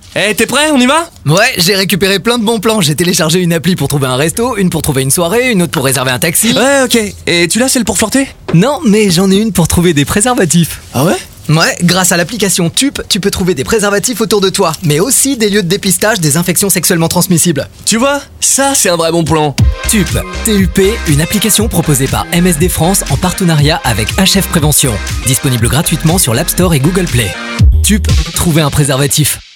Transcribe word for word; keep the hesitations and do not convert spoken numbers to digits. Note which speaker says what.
Speaker 1: Eh, t'es prêt? On y va?
Speaker 2: Ouais, j'ai récupéré plein de bons plans. J'ai téléchargé une appli pour trouver un resto, une pour trouver une soirée, une autre pour réserver un taxi.
Speaker 1: Ouais, ok. Et tu l'as celle pour flirter?
Speaker 2: Non, mais j'en ai une pour trouver des préservatifs.
Speaker 1: Ah ouais?
Speaker 2: Ouais, grâce à l'application T U P, tu peux trouver des préservatifs autour de toi, mais aussi des lieux de dépistage des infections sexuellement transmissibles.
Speaker 1: Tu vois? Ça, c'est un vrai bon plan.
Speaker 2: T U P, T U P, une application proposée par M S D France en partenariat avec H F Prévention. Disponible gratuitement sur l'App Store et Google Play. T U P, trouver un préservatif.